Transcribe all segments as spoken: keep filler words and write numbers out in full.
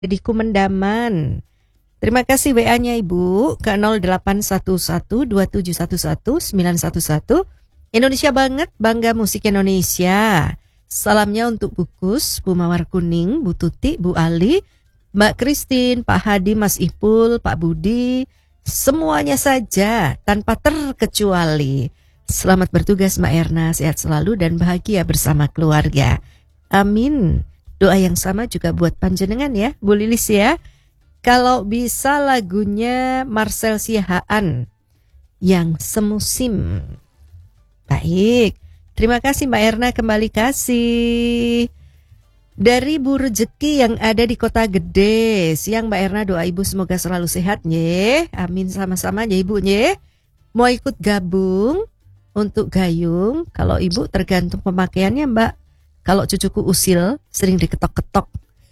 di Kumendaman. Terima kasih W A-nya Ibu ke nol delapan satu satu dua tujuh satu satu sembilan satu satu. Indonesia banget, bangga musik Indonesia. Salamnya untuk Bu Kus, Bu Mawar Kuning, Bu Tuti, Bu Ali, Mbak Christine, Pak Hadi, Mas Ipul, Pak Budi, semuanya saja tanpa terkecuali. Selamat bertugas Mbak Erna, sehat selalu dan bahagia bersama keluarga. Amin. Doa yang sama juga buat panjenengan ya, Bu Lilis ya. Kalau bisa lagunya Marcel Siahaan yang semusim. Baik, terima kasih Mbak Erna, kembali kasih. Dari Bu Rezeki yang ada di Kota Gede. Siang Mbak Erna, doa Ibu semoga selalu sehat nye. Amin sama-sama ya Ibu nye. Mau ikut gabung untuk gayung? Kalau Ibu tergantung pemakaiannya Mbak. Kalau cucuku usil sering diketok-ketok.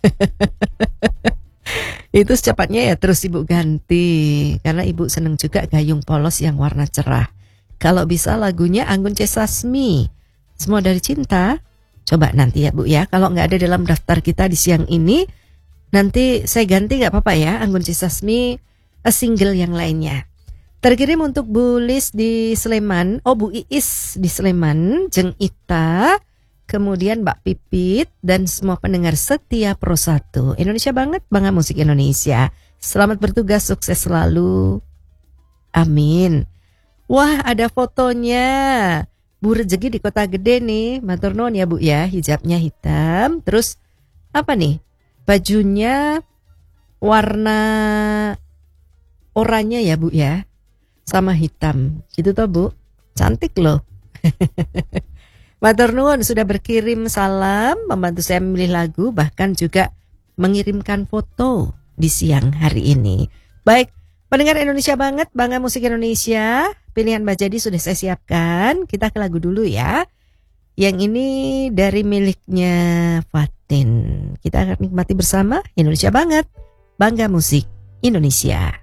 Itu secepatnya ya terus Ibu ganti. Karena Ibu seneng juga gayung polos yang warna cerah. Kalau bisa lagunya Anggun C. Sasmi, Semua Dari Cinta. Coba nanti ya Bu ya. Kalau gak ada dalam daftar kita di siang ini, nanti saya ganti gak apa-apa ya, Anggun C. Sasmi, a single yang lainnya. Terkirim untuk Bu Lis di Sleman. Oh Bu Iis di Sleman, Jeng Ita, kemudian Mbak Pipit dan semua pendengar setia Pro satu. Indonesia banget, bangga musik Indonesia. Selamat bertugas, sukses selalu. Amin. Wah, ada fotonya Bu Rezeki di Kota Gede nih. Matur nuwun ya Bu ya, hijabnya hitam. Terus apa nih? Bajunya warna oranye ya Bu ya, sama hitam. Gitu toh Bu. Cantik loh. Matur nuwun sudah berkirim salam, membantu saya memilih lagu, bahkan juga mengirimkan foto di siang hari ini. Baik, pendengar Indonesia banget, bangga musik Indonesia. Pilihan Mbak Jadi sudah saya siapkan. Kita ke lagu dulu ya. Yang ini dari miliknya Fatin. Kita akan nikmati bersama Indonesia banget, bangga musik Indonesia.